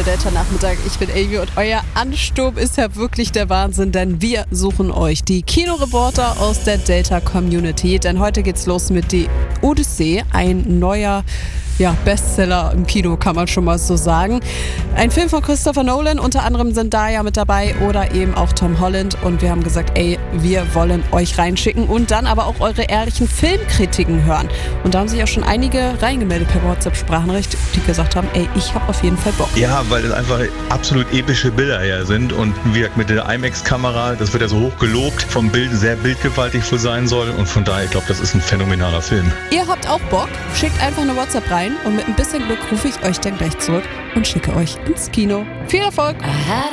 Delta-Nachmittag. Ich bin Amy und euer Ansturm ist ja wirklich der Wahnsinn, denn wir suchen euch, die Kinoreporter aus der Delta-Community. Denn heute geht's los mit Die Odyssee, ein neuer Bestseller im Kino, kann man schon mal so sagen. Ein Film von Christopher Nolan, unter anderem sind da ja mit dabei oder eben auch Tom Holland. Und wir haben gesagt, wir wollen euch reinschicken und dann aber auch eure ehrlichen Filmkritiken hören. Und da haben sich auch schon einige reingemeldet per WhatsApp-Sprachnachricht, die gesagt haben, ich habe auf jeden Fall Bock. Ja, weil es einfach absolut epische Bilder her sind und wie gesagt mit der IMAX-Kamera, das wird ja so hoch gelobt, vom Bild sehr bildgewaltig wohl sein soll und von daher, ich glaube, das ist ein phänomenaler Film. Ihr habt auch Bock? Schickt einfach eine WhatsApp rein und mit ein bisschen Glück rufe ich euch dann gleich zurück und schicke euch ins Kino. Viel Erfolg!